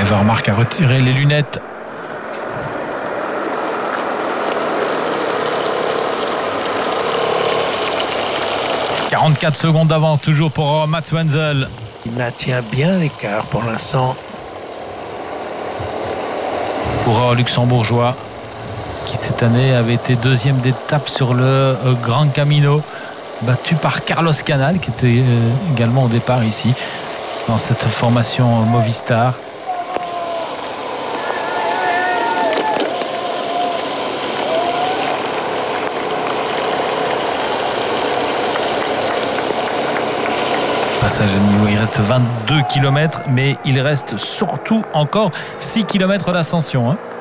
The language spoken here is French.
Driver Marc a retiré les lunettes. « 44 secondes d'avance toujours pour Mats Wenzel. » Il maintient bien l'écart pour l'instant. Coureur luxembourgeois qui cette année avait été deuxième d'étape sur le Gran Camino, battu par Carlos Canal qui était également au départ ici dans cette formation Movistar. Passage à niveau, il reste 22 km, mais il reste surtout encore 6 km d'ascension.